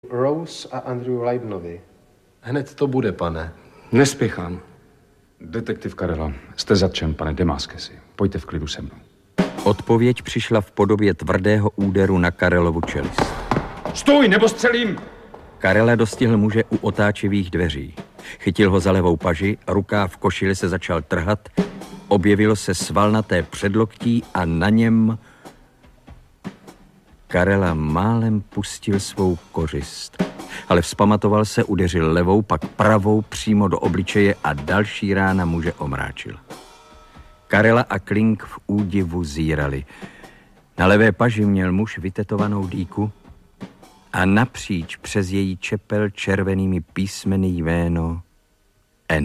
Rose a Andrew Leibnovi. Hned to bude, pane. Nespěchám. Detektiv Karela, jste zatčen, pane Demaskesi. Pojďte v klidu se mnou. Odpověď přišla v podobě tvrdého úderu na Karelovu čelist. Stůj, nebo střelím! Karela dostihl muže u otáčivých dveří. Chytil ho za levou paži, rukáv košili se začal trhat, objevilo se svalnaté předloktí a na něm Karela málem pustil svou kořist. Ale vzpamatoval se, udeřil levou, pak pravou přímo do obličeje a další rána muže omráčil. Karela a Klink v údivu zírali. Na levé paži měl muž vytetovanou dýku a napříč přes její čepel červenými písmeny jméno